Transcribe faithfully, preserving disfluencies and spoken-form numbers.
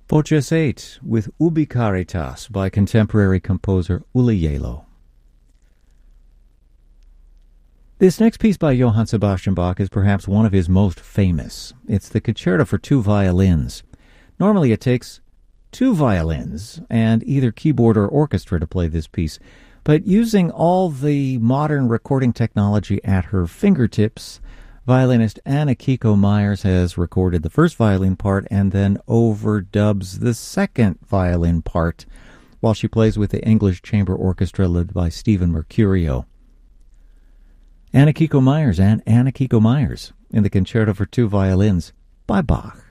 Voces eight with Ubi Caritas by contemporary composer Ulielo. This next piece by Johann Sebastian Bach is perhaps one of his most famous. It's the Concerto for Two Violins. Normally it takes two violins and either keyboard or orchestra to play this piece, but using all the modern recording technology at her fingertips, violinist Anna Kiko Myers has recorded the first violin part and then overdubs the second violin part while she plays with the English Chamber Orchestra led by Stephen Mercurio. Anna Kiko Myers and Anna Kiko Myers in the Concerto for Two Violins by Bach.